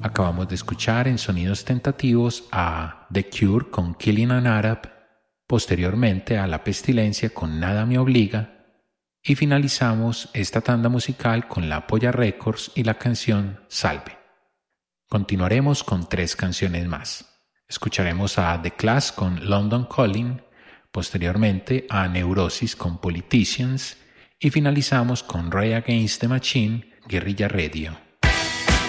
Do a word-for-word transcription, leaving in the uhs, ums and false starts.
Acabamos de escuchar en sonidos tentativos a The Cure con Killing an Arab, posteriormente a La Pestilencia con Nada me obliga, y finalizamos esta tanda musical con La Polla Records y la canción Salve. Continuaremos con tres canciones más. Escucharemos a The Clash con London Calling, posteriormente a Neurosis con Politicians y finalizamos con Rage Against the Machine, Guerrilla Radio.